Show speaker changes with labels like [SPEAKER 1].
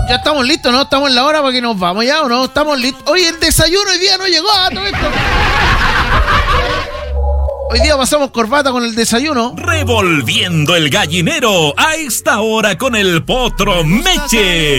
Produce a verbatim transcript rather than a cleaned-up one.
[SPEAKER 1] Ya estamos listos, ¿no? Estamos en la hora para que nos vamos ya, ¿o no? Estamos listos. Oye, el desayuno hoy día no llegó a todo esto. Hoy día pasamos corbata con el desayuno.
[SPEAKER 2] Revolviendo el gallinero a esta hora con el Potro Meche.